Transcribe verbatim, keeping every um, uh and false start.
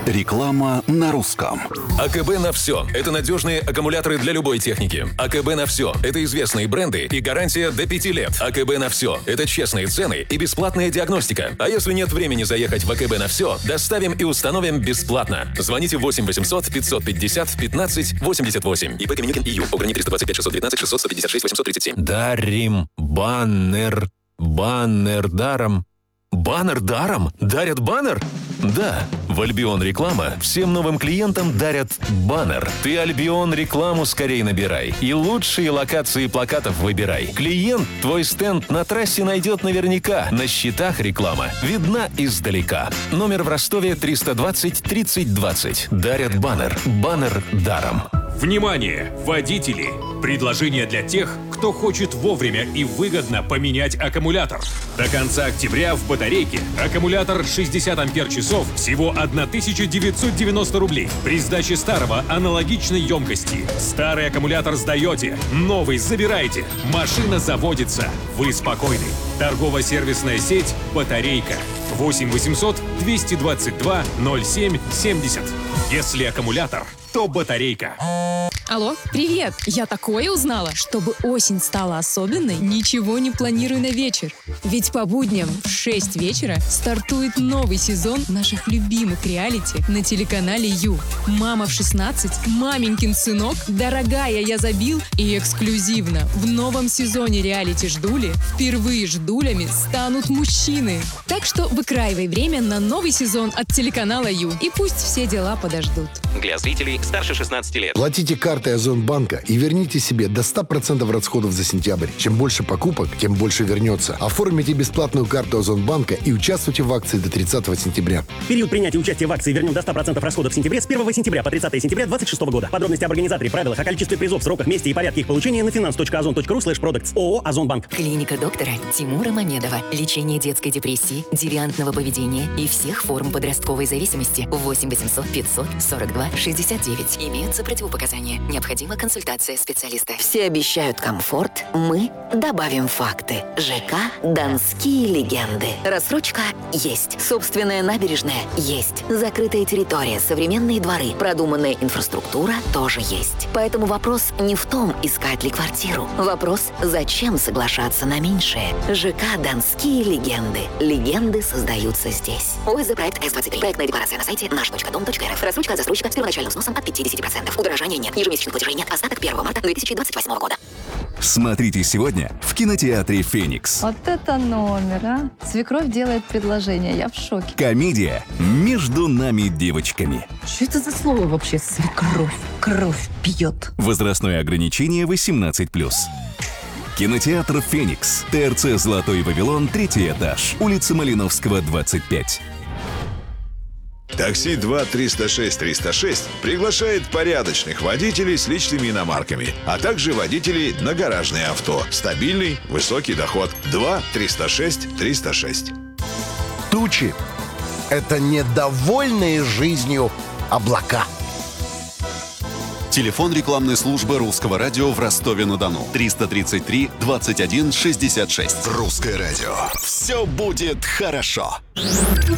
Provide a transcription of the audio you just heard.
Реклама на русском. АКБ на все. Это надежные аккумуляторы для любой техники. АКБ на все. Это известные бренды и гарантия до пяти лет. АКБ на все. Это честные цены и бесплатная диагностика. А если нет времени заехать в АКБ на все, доставим и установим бесплатно. Звоните восемь восемьсот пятьсот пятьдесят пятнадцать восемьдесят восемь. ИП Каменюкин И Ю. Ограничение триста двадцать пять шестьсот девятнадцать шестьсот сто пятьдесят шесть восемьсот тридцать семь. Дарим баннер. Баннер даром. Баннер даром? Дарят баннер? Да, в Альбион Реклама всем новым клиентам дарят баннер. Ты Альбион Рекламу скорее набирай и лучшие локации плакатов выбирай. Клиент твой стенд на трассе найдет наверняка. На счетах реклама видна издалека. Номер в Ростове триста двадцать тридцать двадцать. Дарят баннер. Баннер даром. Внимание, водители! Предложение для тех, кто хочет вовремя и выгодно поменять аккумулятор. До конца октября в батарейке аккумулятор шестьдесят ампер-часов всего тысяча девятьсот девяносто рублей. При сдаче старого аналогичной емкости. Старый аккумулятор сдаете, новый забираете. Машина заводится. Вы спокойны. Торгово-сервисная сеть «Батарейка». восемь восемьсот двести двадцать два ноль семь семьдесят. Если аккумулятор, то батарейка. Алло, привет! Я такое узнала. Чтобы осень стала особенной, ничего не планирую на вечер. Ведь по будням в шесть вечера стартует новый сезон наших любимых реалити на телеканале Ю. «Мама в шестнадцать», «Маменькин сынок», «Дорогая, я забил» и эксклюзивно в новом сезоне реалити «Ждули» впервые ждулями станут мужчины. Так что выкраивай время на новый сезон от телеканала Ю. И пусть все дела подождут. Для зрителей старше шестнадцати лет. Платите картой Озонбанка и верните себе до ста процентов расходов за сентябрь. Чем больше покупок, тем больше вернется. Оформите бесплатную карту Озонбанка и участвуйте в акции до тридцатого сентября. Период принятия участия в акции «Вернем до ста процентов расходов в сентябре» с первого сентября по тридцатое сентября двадцать шестого года. Подробности об организаторе, правилах, о количестве призов, сроках, месте и порядке их получения на финанс точка озон точка ру слэш продактс. ООО «Озонбанк». Клиника доктора Тимура Мамедова. Лечение детской депрессии, девиантного поведения и всех форм подростковой зависимости. восемь восемьсот пятьсот сорок два шестьдесят девять. Имеются противопоказания. Необходима консультация специалиста. Все обещают комфорт, мы добавим факты. ЖК «Донские легенды». Рассрочка есть. Собственная набережная есть. Закрытая территория, современные дворы, продуманная инфраструктура тоже есть. Поэтому вопрос не в том, искать ли квартиру. Вопрос, зачем соглашаться на меньшее. ЖК «Донские легенды». Легенды создаются здесь. ОСЗ проект С двадцать три. Проектная декларация на сайте наш точка дом точка эр эф. Рассрочка от застройщика с первоначальным сносом от пятьдесят процентов. Удорожания нет. Ежемесячных платежей нет. Остаток первого марта две тысячи двадцать восьмого года. Смотрите сегодня в кинотеатре «Феникс». Вот это номер, а! Свекровь делает предложение, я в шоке. Комедия «Между нами девочками». Что это за слово вообще? Свекровь, кровь пьет. Возрастное ограничение восемнадцать плюс. Кинотеатр «Феникс». ТРЦ «Золотой Вавилон», третий этаж. Улица Малиновского, двадцать пять. Такси два триста шесть триста шесть приглашает порядочных водителей с личными иномарками, а также водителей на гаражные авто. Стабильный, высокий доход. два триста шесть триста шесть. Тучи — это недовольные жизнью облака. Телефон рекламной службы Русского радио в Ростове-на-Дону. триста тридцать три двадцать один шестьдесят шесть. Русское радио. Все будет хорошо.